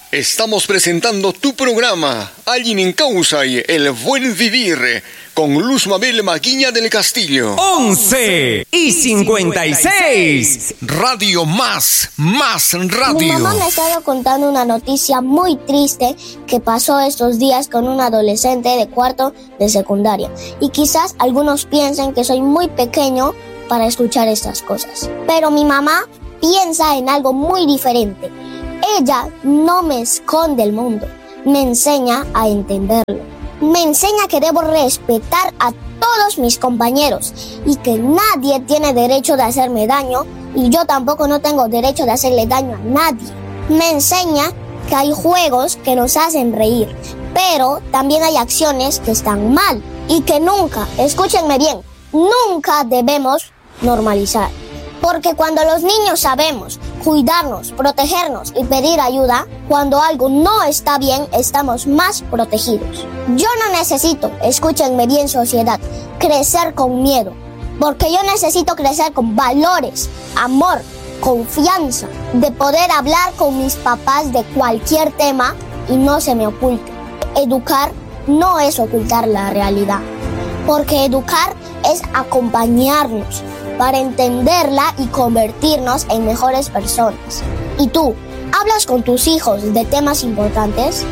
Estamos presentando tu programa, Alguien en Causa y El Buen Vivir, con Luz Mabel Maguiña del Castillo. 11:56. Radio Más Radio. Mi mamá me ha estado contando una noticia muy triste que pasó estos días con un adolescente de cuarto de secundaria. Y quizás algunos piensen que soy muy pequeño para escuchar estas cosas. Pero mi mamá piensa en algo muy diferente. Ella no me esconde el mundo, me enseña a entenderlo. Me enseña que debo respetar a todos mis compañeros y que nadie tiene derecho de hacerme daño y yo tampoco no tengo derecho de hacerle daño a nadie. Me enseña que hay juegos que nos hacen reír, pero también hay acciones que están mal y que nunca, escúchenme bien, nunca debemos normalizar. Porque cuando los niños sabemos cuidarnos, protegernos y pedir ayuda, cuando algo no está bien, estamos más protegidos. Yo no necesito, escúchenme bien sociedad, crecer con miedo. Porque yo necesito crecer con valores, amor, confianza, de poder hablar con mis papás de cualquier tema y no se me oculte. Educar no es ocultar la realidad. Porque educar es acompañarnos para entenderla y convertirnos en mejores personas. ¿Y tú, hablas con tus hijos de temas importantes?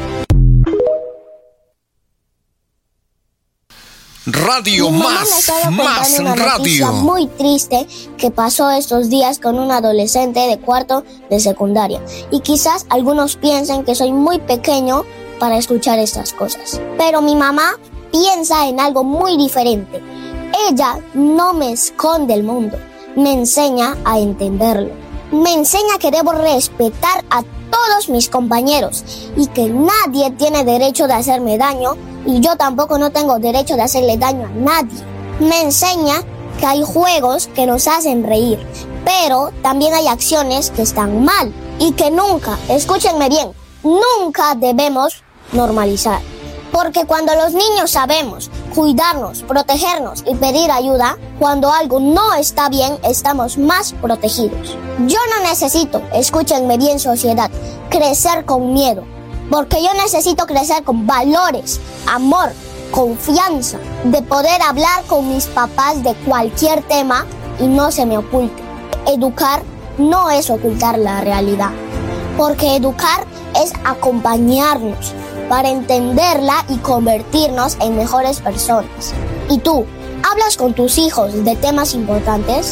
Radio Más una Radio. Noticia muy triste que pasó estos días con un adolescente de cuarto de secundaria. Y quizás algunos piensen que soy muy pequeño para escuchar estas cosas. Pero mi mamá piensa en algo muy diferente. Ella no me esconde el mundo, me enseña a entenderlo. Me enseña que debo respetar a todos mis compañeros y que nadie tiene derecho de hacerme daño y yo tampoco no tengo derecho de hacerle daño a nadie. Me enseña que hay juegos que nos hacen reír, pero también hay acciones que están mal y que nunca, escúchenme bien, nunca debemos normalizar. Porque cuando los niños sabemos cuidarnos, protegernos y pedir ayuda, cuando algo no está bien, estamos más protegidos. Yo no necesito, escúchenme bien sociedad, crecer con miedo. Porque yo necesito crecer con valores, amor, confianza, de poder hablar con mis papás de cualquier tema y no se me oculte. Educar no es ocultar la realidad. Porque educar es acompañarnos para entenderla y convertirnos en mejores personas. ¿Y tú, hablas con tus hijos de temas importantes?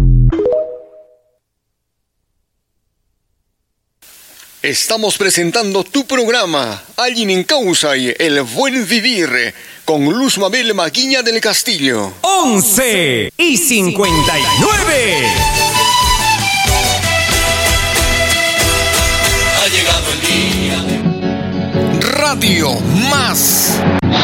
Estamos presentando tu programa, Alguien en Causa y El Buen Vivir, con Luz Mabel Maguiña del Castillo. 11:59. Ha llegado el día. Radio Más